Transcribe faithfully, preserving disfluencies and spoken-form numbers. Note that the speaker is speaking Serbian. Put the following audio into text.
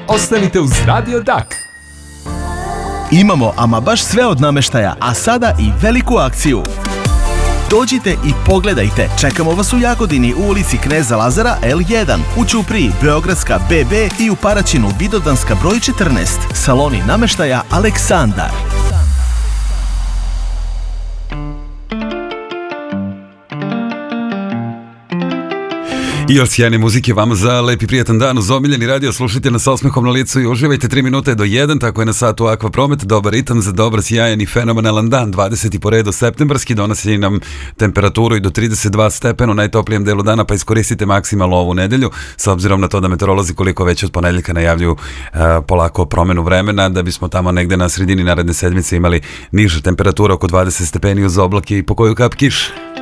ostanite uz Radio Dak. Imamo ama baš sve od namještaja, a sada i veliku akciju. Dođite i pogledajte. Čekamo vas u Jagodini u ulici Kneza Lazara el jedan, u Ćupriji Beogradska be be i u Paraćinu Vidovdanska broj četrnaest. Saloni namještaja Aleksandar. I još sjajne muzike vama za lep i prijatan dan uz omiljeni radio. Slušajte nas sa osmehom na licu i uživajte. Tri minute do jedan, tako je na satu Aqua Promet. Dobar ritam za dobar, sjajan i fenomenalan dan. dvadeseti po redu septembarski, donosi nam temperaturu i do trideset dva stepena u najtoplijem delu dana, pa iskoristite maksimalno ovu nedelju, s obzirom na to da meteorolozi koliko već od ponedjeljka najavljuju uh, polako promenu vremena, da bismo tamo negde na sredini naredne sedmice imali niža temperatura oko dvadeset stepeni uz oblake i po koju kap kiše.